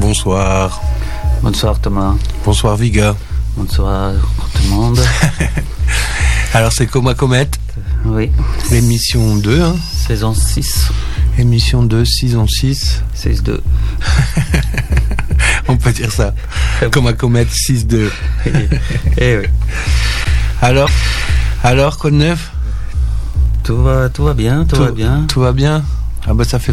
bonsoir. Bonsoir Thomas. Bonsoir Viga. Bonsoir tout le monde. Alors c'est Coma Comet. Oui. Émission 2. Hein. Saison 6. Émission 2, saison 6. 6-2. On peut dire ça. Coma Comet 6-2. Eh oui. Alors, quoi de neuf? Tout va bien, tout va bien. Tout va bien. Ah bah ça fait